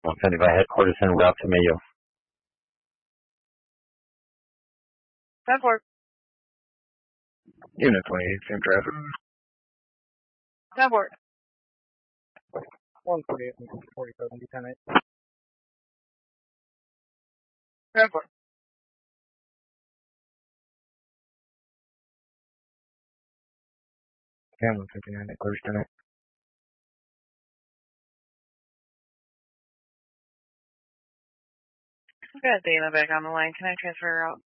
175 headquarters en route to Mayo. 10-4. Unit 28, same traffic. 10-4. 148 and 47, D10-8. 10-4. Cam 159, headquarters tonight. I've got Dana back on the line. Can I transfer her out?